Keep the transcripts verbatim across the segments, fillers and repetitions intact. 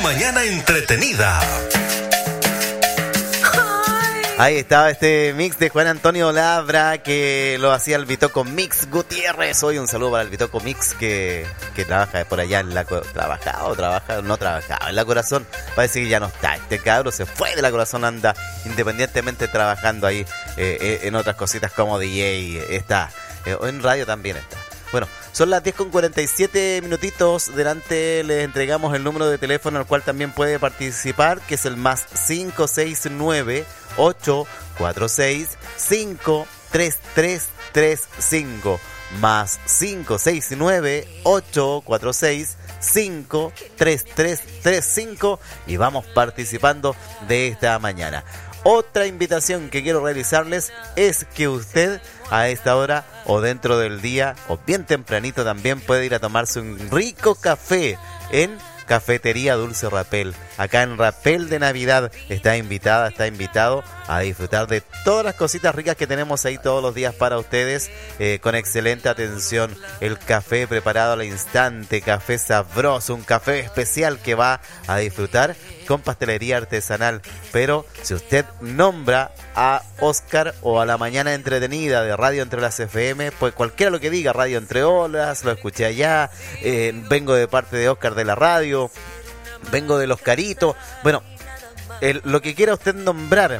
mañana entretenida. Ahí estaba este mix de Juan Antonio Labra que lo hacía el Bitoco Mix Gutiérrez. Hoy un saludo para el Bitoco Mix que, que trabaja por allá en la... ¿Trabaja o trabaja? No trabajaba en la Corazón. Parece que ya no está. Este cabro se fue de la Corazón, anda independientemente trabajando ahí eh, en otras cositas como D J. Está. Eh, en radio también está. Bueno, son las diez con cuarenta y siete minutitos. Delante les entregamos el número de teléfono al cual también puede participar, que es el más cinco seis nueve, ocho cuatro seis, cinco tres tres tres cinco. Más cinco seis nueve, ocho cuatro seis, cinco tres tres tres cinco. Y vamos participando de esta mañana. Otra invitación que quiero realizarles es que usted a esta hora o dentro del día o bien tempranito también puede ir a tomarse un rico café en Cafetería Dulce Rapel. Acá en Rapel de Navidad está invitada, está invitado a disfrutar de todas las cositas ricas que tenemos ahí todos los días para ustedes, eh, con excelente atención. El café preparado al instante, café sabroso, un café especial que va a disfrutar con pastelería artesanal. Pero si usted nombra a Oscar o a la mañana entretenida de Radio Entre Olas F M, pues cualquiera lo que diga, Radio Entre Olas, lo escuché allá, eh, vengo de parte de Oscar de la radio, vengo del Oscarito, bueno, el, lo que quiera usted nombrar,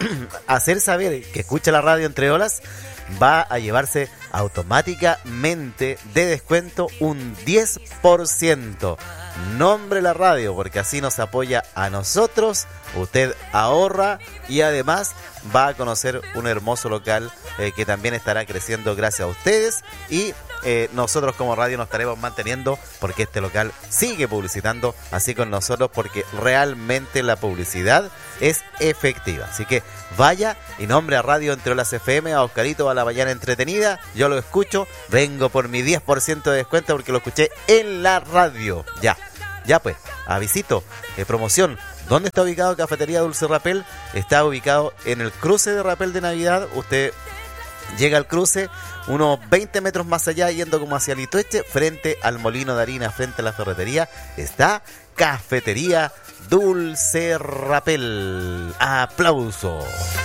hacer saber que escucha la Radio Entre Olas, va a llevarse automáticamente de descuento un diez por ciento. Nombre la radio, porque así nos apoya a nosotros, usted ahorra y además va a conocer un hermoso local eh, que también estará creciendo gracias a ustedes, y eh, nosotros como radio nos estaremos manteniendo porque este local sigue publicitando así con nosotros, porque realmente la publicidad es efectiva. Así que vaya y nombre a Radio Entre Olas F M, a Oscarito, a la mañana entretenida. Yo lo escucho, vengo por mi diez por ciento de descuento porque lo escuché en la radio. Ya, ya pues, avisito, eh, promoción. ¿Dónde está ubicado Cafetería Dulce Rapel? Está ubicado en el cruce de Rapel de Navidad. Usted llega al cruce, unos veinte metros más allá, yendo como hacia Litueche, frente al molino de harina, frente a la ferretería, está Cafetería Dulce Rapel. ¡Aplauso!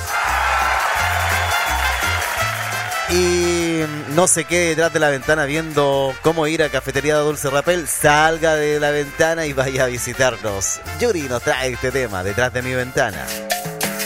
Y no se quede detrás de la ventana viendo cómo ir a Cafetería Dulce Rapel. Salga de la ventana y vaya a visitarnos. Yuri nos trae este tema, Detrás de mi ventana.